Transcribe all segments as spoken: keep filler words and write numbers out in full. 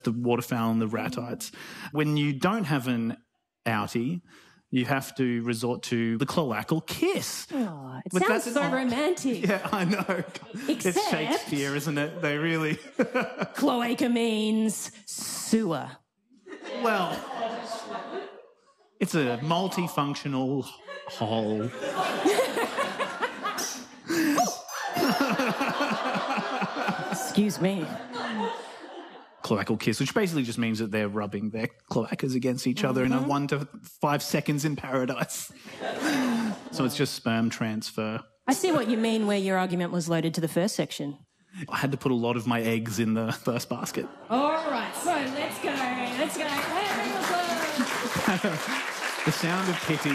the waterfowl and the ratites. When you don't have an outie, you have to resort to the cloacal kiss. Oh, it But sounds that's- so romantic. Yeah, I know. Except- It's Shakespeare, isn't it? They really... Cloaca means sewer. Well, it's a multifunctional hole. Excuse me. Cloacal kiss, which basically just means that they're rubbing their cloacas against each other Mm-hmm. in a one to five seconds in paradise. So it's just sperm transfer. I see what you mean where your argument was loaded to the first section. I had to put a lot of my eggs in the first basket. All right, so let's go. Let's go. The sound of pity.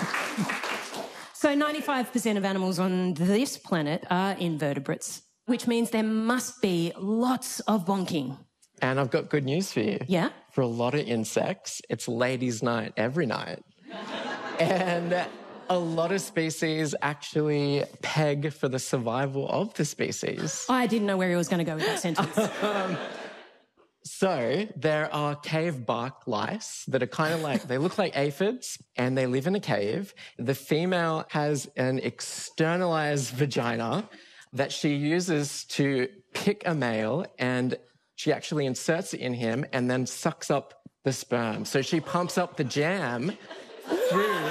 So ninety-five percent of animals on this planet are invertebrates, which means there must be lots of bonking. And I've got good news for you. Yeah? For a lot of insects, it's ladies' night every night. And a lot of species actually peg for the survival of the species. I didn't know where he was going to go with that sentence. um, so there are cave bark lice that are kind of like, they look like aphids and they live in a cave. The female has an externalized vagina that she uses to pick a male, and she actually inserts it in him and then sucks up the sperm. So she pumps up the jam through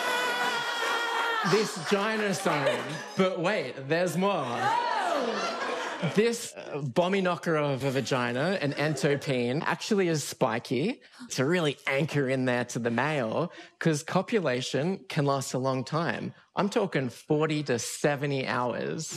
this gynosome. But wait, there's more. This uh, bomby knocker of a vagina, an entopene, actually is spiky to really anchor in there to the male, because copulation can last a long time. I'm talking forty to seventy hours.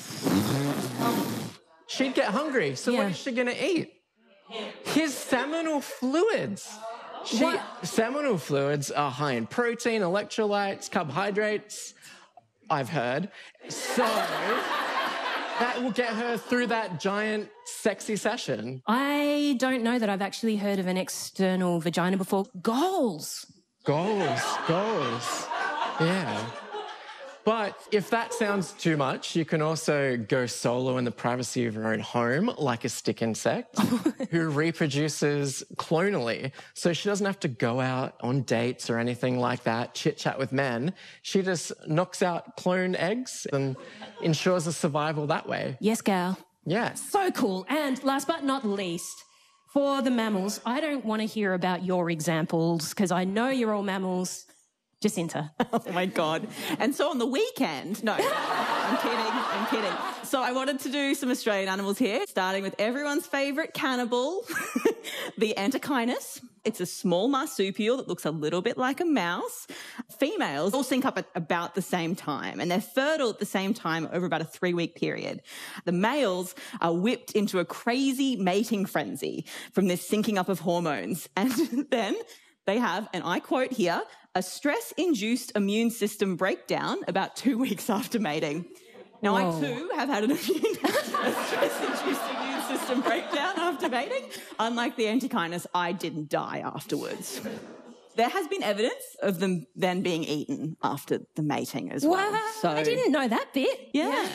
She'd get hungry, so Yeah. what is she going to eat? His seminal fluids. She, What? seminal fluids are high in protein, electrolytes, carbohydrates, I've heard. So that will get her through that giant sexy session. I don't know that I've actually heard of an external vagina before. Goals. Goals, goals. Yeah. But if that sounds too much, you can also go solo in the privacy of your own home, like a stick insect, who reproduces clonally. So she doesn't have to go out on dates or anything like that, chit-chat with men. She just knocks out clone eggs and ensures a survival that way. Yes, gal. Yeah. So cool. And last but not least, for the mammals, I don't want to hear about your examples because I know you're all mammals. Jacinta. Oh, my God. And so on the weekend, no, I'm kidding, I'm kidding. So I wanted to do some Australian animals here, starting with everyone's favourite cannibal, the Antechinus. It's a small marsupial that looks a little bit like a mouse. Females all sync up at about the same time, and they're fertile at the same time over about a three-week period. The males are whipped into a crazy mating frenzy from this syncing up of hormones. And then they have, and I quote here, a stress-induced immune system breakdown about two weeks after mating. Now, Whoa. I too have had an immune, a stress-induced immune system breakdown after mating. Unlike the Antechinus, I didn't die afterwards. There has been evidence of them then being eaten after the mating as well. Wow. So, I didn't know that bit. yeah.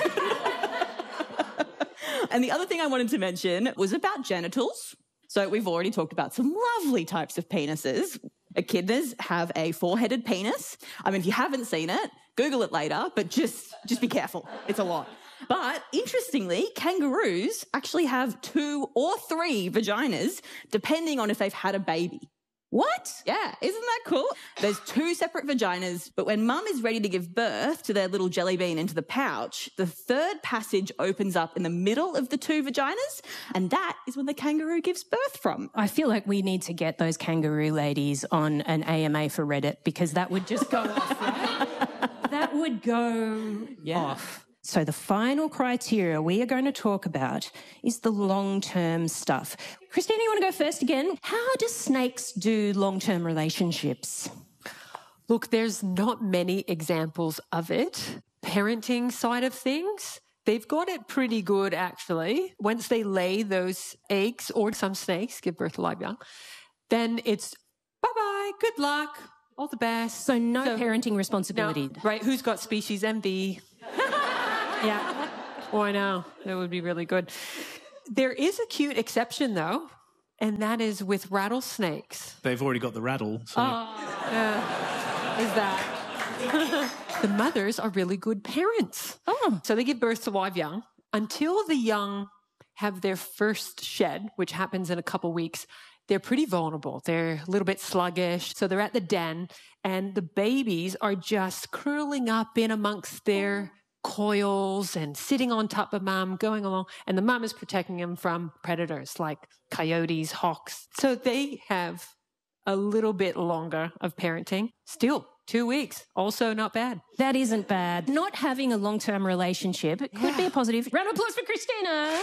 And the other thing I wanted to mention was about genitals. So we've already talked about some lovely types of penises. Echidnas have a four-headed penis. I mean, if you haven't seen it, Google it later, but just, just be careful. It's a lot. But interestingly, kangaroos actually have two or three vaginas, depending on if they've had a baby. What? Yeah, isn't that cool? There's two separate vaginas, but when mum is ready to give birth to their little jelly bean into the pouch, the third passage opens up in the middle of the two vaginas, and that is when the kangaroo gives birth from. I feel like we need to get those kangaroo ladies on an A M A for Reddit because that would just go off, right? That would go Yeah. off. So the final criteria we are going to talk about is the long-term stuff. Christina, you want to go first again? How do snakes do long-term relationships? Look, there's not many examples of it. Parenting side of things, they've got it pretty good, actually. Once they lay those eggs, or some snakes give birth to live young, then it's bye-bye, good luck, all the best. So no So- parenting responsibility. No, right, who's got species envy? Yeah. Oh, I know. That would be really good. There is a cute exception, though. and that is with rattlesnakes. They've already got the rattle. So. Oh, uh, is that... The mothers are really good parents. Oh. So they give birth to live young. Until the young have their first shed, which happens in a couple weeks, they're pretty vulnerable. They're a little bit sluggish. So they're at the den, and the babies are just curling up in amongst their coils and sitting on top of mum, going along. And the mum is protecting them from predators like coyotes, hawks. So they have a little bit longer of parenting. Still, two weeks. Also not bad. That isn't bad. Not having a long-term relationship it could Yeah. be a positive. Round of applause for Christina.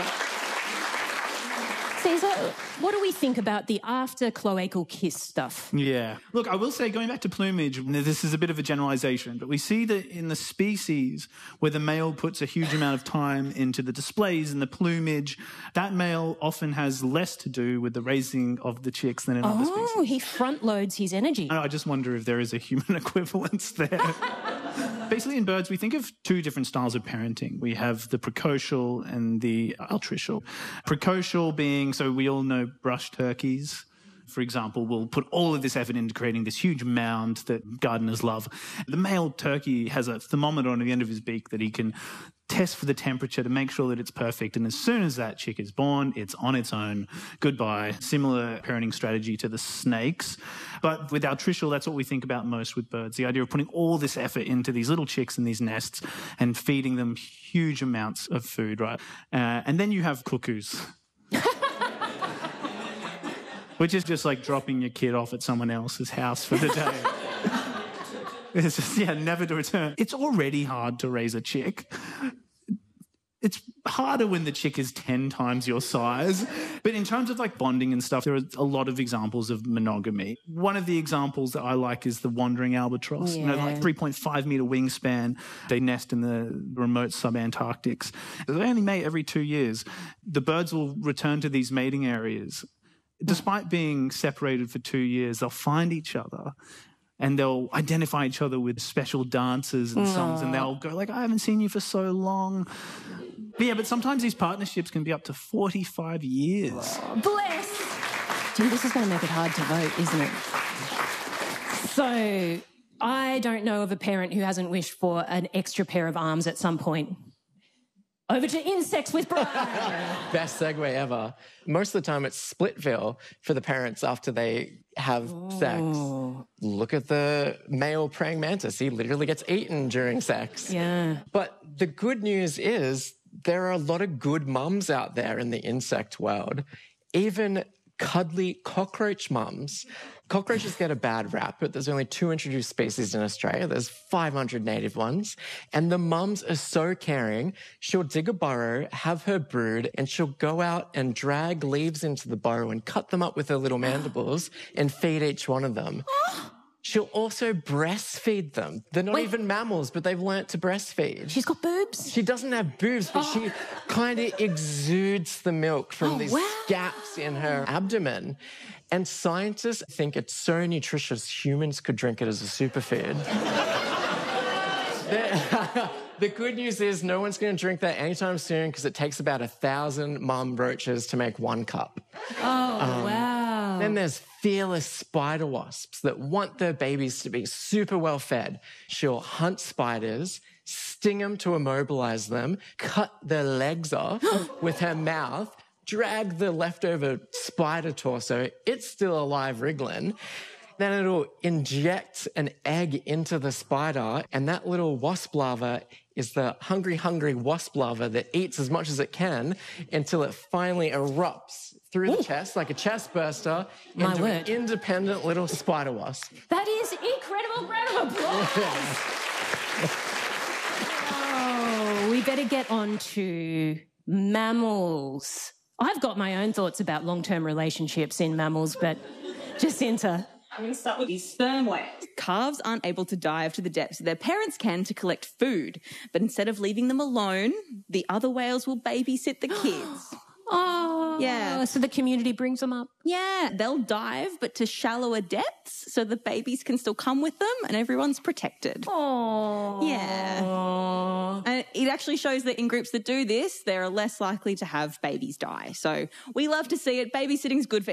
Caesar, what do we think about the after-cloacal kiss stuff? Yeah. Look, I will say, going back to plumage, this is a bit of a generalization, but we see that in the species where the male puts a huge amount of time into the displays and the plumage, that male often has less to do with the raising of the chicks than in other species. Oh, he front-loads his energy. I just wonder if there is a human equivalence there. Basically, in birds, we think of two different styles of parenting. We have the precocial and the altricial. Precocial being, so we all know brush turkeys, for example, will put all of this effort into creating this huge mound that gardeners love. The male turkey has a thermometer on the end of his beak that he can test for the temperature to make sure that it's perfect. And as soon as that chick is born, it's on its own. Goodbye. Similar parenting strategy to the snakes. But with altricial, that's what we think about most with birds. The idea of putting all this effort into these little chicks in these nests and feeding them huge amounts of food, right? Uh, and then you have cuckoos. Which is just like dropping your kid off at someone else's house for the day. It's just, yeah, never to return. It's already hard to raise a chick. It's harder when the chick is ten times your size. But in terms of like bonding and stuff, there are a lot of examples of monogamy. One of the examples that I like is the wandering albatross. Yeah. You know, like three point five metre wingspan. They nest in the remote subantarctics. They only mate every two years. The birds will return to these mating areas. Despite being separated for two years, they'll find each other and they'll identify each other with special dances and songs, and they'll go like, I haven't seen you for so long. But yeah, but sometimes these partnerships can be up to forty-five years. Bless! Gee, this is going to make it hard to vote, isn't it? So, I don't know of a parent who hasn't wished for an extra pair of arms at some point. Over to insects with Brian. Best segue ever. Most of the time it's Splitville for the parents after they have sex. Look at the male praying mantis. He literally gets eaten during sex. Yeah. But the good news is there are a lot of good mums out there in the insect world. Even cuddly cockroach mums. Cockroaches get a bad rap, but there's only two introduced species in Australia. There's five hundred native ones. And the mums are so caring. She'll dig a burrow, have her brood, and she'll go out and drag leaves into the burrow and cut them up with her little mandibles and feed each one of them. She'll also breastfeed them. They're not Wait. even mammals, but they've learnt to breastfeed. She's got boobs? She doesn't have boobs, but she kind of exudes the milk from Oh, these wow. gaps in her abdomen. And scientists think it's so nutritious humans could drink it as a superfood. the, the good news is no one's going to drink that anytime soon because it takes about a thousand mum roaches to make one cup. Oh, wow. Then there's fearless spider wasps that want their babies to be super well fed. She'll hunt spiders, sting them to immobilize them, cut their legs off with her mouth, drag the leftover spider torso. It's still alive wriggling. Then it'll inject an egg into the spider, and that little wasp larva is the hungry, hungry wasp larva that eats as much as it can until it finally erupts through Ooh. the chest like a chest burster My into word. an independent little spider wasp. That is incredible. Round of applause. Oh, we better get on to mammals. I've got my own thoughts about long-term relationships in mammals, but Jacinta. I'm going to start with these sperm whales. Calves aren't able to dive to the depths their parents can to collect food, but instead of leaving them alone, the other whales will babysit the kids. Oh, Yeah. So the community brings them up. Yeah, they'll dive, but to shallower depths so the babies can still come with them and everyone's protected. Oh, Yeah. And it actually shows that in groups that do this, they're less likely to have babies die. So we love to see it. Babysitting's good for